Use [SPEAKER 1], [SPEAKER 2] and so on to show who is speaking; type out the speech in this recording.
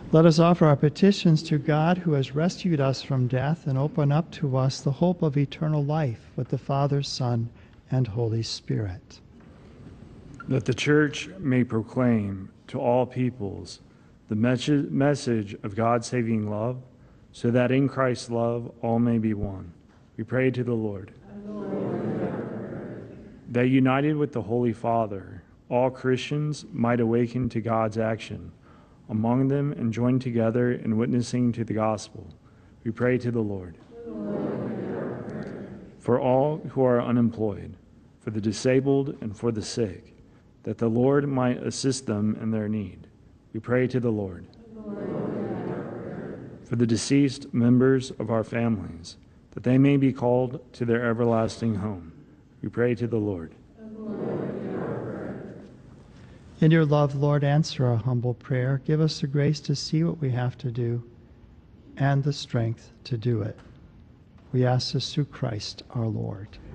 [SPEAKER 1] Let us offer our petitions to God, who has rescued us from death and opened up to us the hope of eternal life with the Father, Son, and Holy Spirit.
[SPEAKER 2] That the Church may proclaim to all peoples the message of God's saving love, so that in Christ's love all may be one. We pray to the Lord. That united with the Holy Father, all Christians might awaken to God's action among them and join together in witnessing to the gospel. We pray to the Lord. For all who are unemployed, for the disabled and for the sick, that the Lord might assist them in their need. We pray to the Lord. For the deceased members of our families, that they may be called to their everlasting home. We pray to the Lord.
[SPEAKER 1] In your love, Lord, answer our humble prayer. Give us the grace to see what we have to do and the strength to do it. We ask this through Christ our Lord.